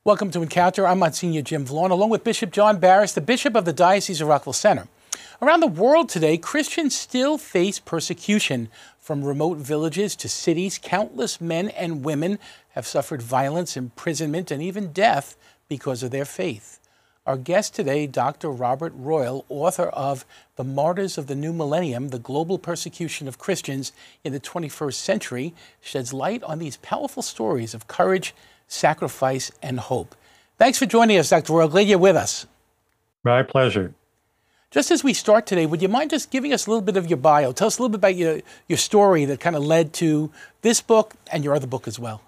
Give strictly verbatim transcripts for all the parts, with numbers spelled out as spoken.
Welcome to Encounter. I'm Monsignor Jim Vaughn, along with Bishop John Barris, the Bishop of the Diocese of Rockville Centre. Around the world today, Christians still face persecution. From remote villages to cities, countless men and women have suffered violence, imprisonment, and even death because of their faith. Our guest today, Doctor Robert Royal, author of The Martyrs of the New Millennium, The Global Persecution of Christians in the twenty-first Century, sheds light on these powerful stories of courage, sacrifice, and hope. Thanks for joining us, Doctor Royal. Glad you're with us. My pleasure. Just as we start today, would you mind just giving us a little bit of your bio? Tell us a little bit about your, your story that kind of led to this book and your other book as well.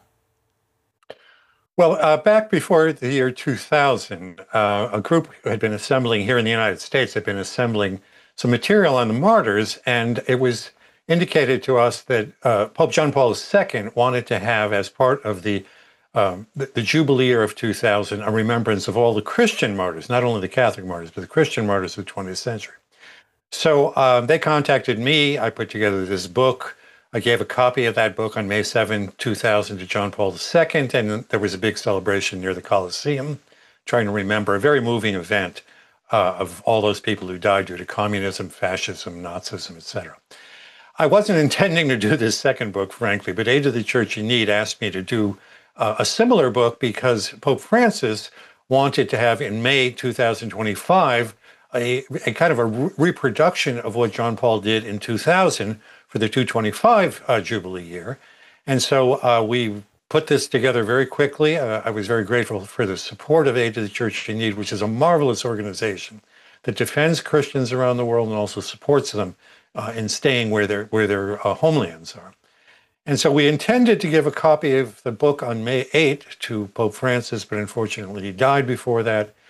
Well, uh, back before the year two thousand, uh, a group had been assembling here in the United States, had been assembling some material on the martyrs, and it was indicated to us that uh, Pope John Paul the Second wanted to have, as part of the, um, the, the Jubilee year of two thousand, a remembrance of all the Christian martyrs, not only the Catholic martyrs, but the Christian martyrs of the twentieth century. So um, they contacted me. I put together this book. I gave a copy of that book on May seventh, two thousand to John Paul the Second, and there was a big celebration near the Colosseum, trying to remember a very moving event uh, of all those people who died due to communism, fascism, Nazism, et cetera. I wasn't intending to do this second book, frankly, but Aid to the Church in Need asked me to do uh, a similar book because Pope Francis wanted to have in May two thousand twenty-five a, a kind of a re reproduction of what John Paul did in two thousand for the two twenty-five uh, Jubilee year. And so uh, we put this together very quickly. Uh, I was very grateful for the support of Aid to the Church in Need, which is a marvelous organization that defends Christians around the world and also supports them uh, in staying where their, where their uh, homelands are. And so we intended to give a copy of the book on May eighth to Pope Francis, but unfortunately he died before that.